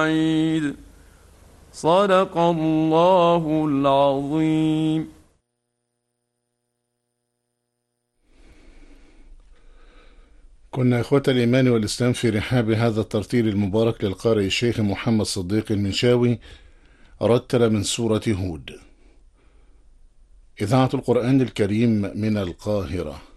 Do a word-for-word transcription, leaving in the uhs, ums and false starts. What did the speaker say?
عيد. صدق الله العظيم. كنا إخوة الإيمان والإسلام في رحاب هذا الترتيل المبارك للقارئ الشيخ محمد صديق المنشاوي، رتل من سورة هود. إذاعة القرآن الكريم من القاهرة.